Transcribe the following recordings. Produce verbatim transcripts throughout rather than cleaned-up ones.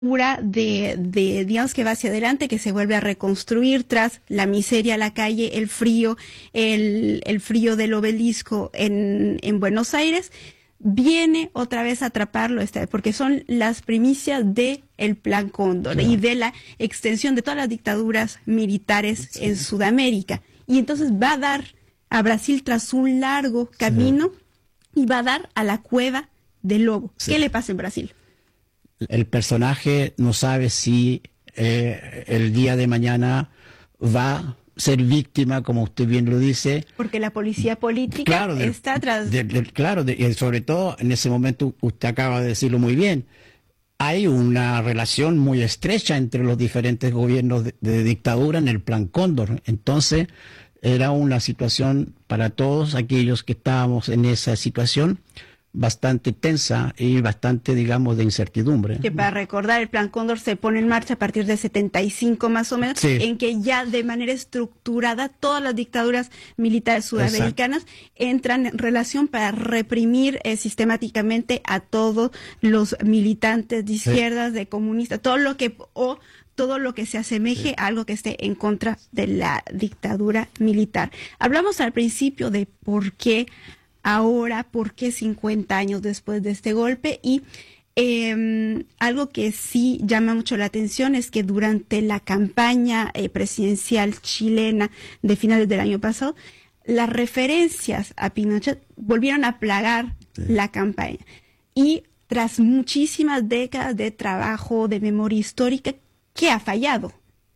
De, de, digamos que va hacia adelante, que se vuelve a reconstruir tras la miseria, la calle, el frío, el, el frío del obelisco en, en Buenos Aires, viene otra vez a atraparlo, porque son las primicias de el Plan Cóndor, claro, y de la extensión de todas las dictaduras militares, sí, en Sudamérica. Y entonces va a dar a Brasil tras un largo camino, sí, y va a dar a la cueva del lobo. Sí. ¿Qué le pasa en Brasil? El personaje no sabe si eh, el día de mañana va a ser víctima, como usted bien lo dice. Porque la policía política, claro, de, está atrás. De, de, claro, de, y sobre todo en ese momento, usted acaba de decirlo muy bien, hay una relación muy estrecha entre los diferentes gobiernos de, de dictadura en el Plan Cóndor. Entonces, era una situación para todos aquellos que estábamos en esa situación bastante tensa y bastante, digamos, de incertidumbre. Que para recordar, el Plan Cóndor se pone en marcha a partir de setenta y cinco más o menos, sí, en que ya de manera estructurada todas las dictaduras militares sudamericanas, exacto, entran en relación para reprimir eh, sistemáticamente a todos los militantes de izquierdas, sí, de comunistas, todo lo que o todo lo que se asemeje, sí, a algo que esté en contra de la dictadura militar. Hablamos al principio de por qué ahora, ¿por qué cincuenta años después de este golpe? Y eh, algo que sí llama mucho la atención es que durante la campaña eh, presidencial chilena de finales del año pasado, las referencias a Pinochet volvieron a plagar, sí, la campaña. Y tras muchísimas décadas de trabajo, de memoria histórica, ¿qué ha fallado?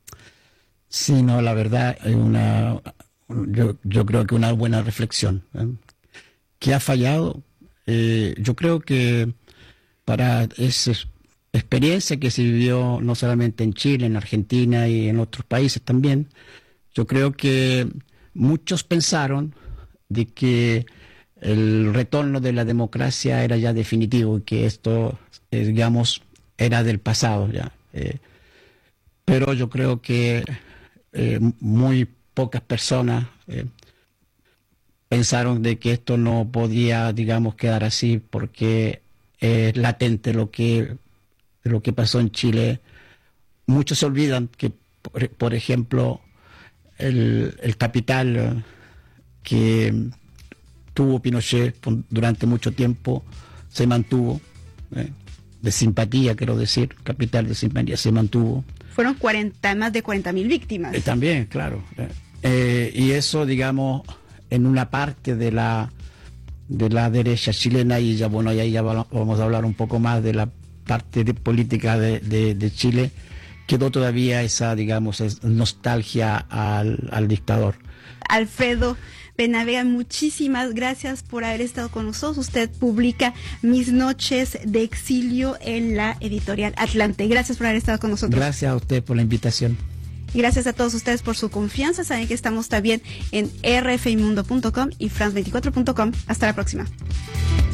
Sí, no, la verdad, es una, yo, yo creo que una buena reflexión, ¿eh? ¿Qué ha fallado? Eh, yo creo que para esa experiencia que se vivió no solamente en Chile, en Argentina y en otros países también, yo creo que muchos pensaron de que el retorno de la democracia era ya definitivo y que esto, eh, digamos, era del pasado ya. Eh, pero yo creo que eh, muy pocas personas eh, pensaron de que esto no podía, digamos, quedar así porque es latente lo que, lo que pasó en Chile. Muchos se olvidan que, por, por ejemplo, el, el capital que tuvo Pinochet durante mucho tiempo se mantuvo, eh, de simpatía, quiero decir, capital de simpatía se mantuvo. Fueron cuarenta, más de cuarenta mil víctimas. Eh, también, claro. Eh, y eso, digamos, en una parte de la de la derecha chilena, y ya bueno, ahí ya vamos a hablar un poco más de la parte de política de, de, de Chile, quedó todavía esa, digamos, es nostalgia al, al dictador. Alfredo Penavega, muchísimas gracias por haber estado con nosotros. Usted publica Mis Noches de Exilio en la editorial Atlante. Gracias por haber estado con nosotros. Gracias a usted por la invitación. Y gracias a todos ustedes por su confianza. Saben que estamos también en r f i mundo punto com y france veinticuatro punto com. Hasta la próxima.